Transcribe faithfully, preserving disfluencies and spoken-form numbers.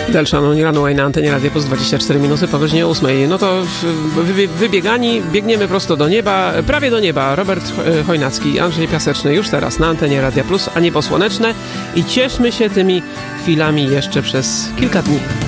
Delszan Runaway na antenie Radia Plus, dwadzieścia cztery minuty po godzinie ósmej. No to wy, wybiegani, biegniemy prosto do nieba, prawie do nieba. Robert Chojnacki, Andrzej Piaseczny już teraz na antenie Radia Plus, a niebo słoneczne i cieszmy się tymi chwilami jeszcze przez kilka dni.